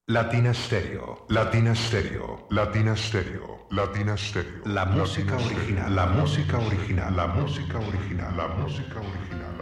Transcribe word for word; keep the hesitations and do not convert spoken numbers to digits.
Latina Stereo, Latina Stereo, Latina Stereo, Latina Stereo. La música original, la música original, la música original, la música original.